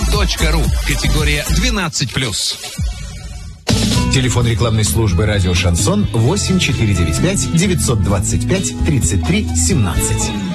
shop.ru. Категория 12+. Телефон рекламной службы «Радио Шансон» 8495 925 33 17.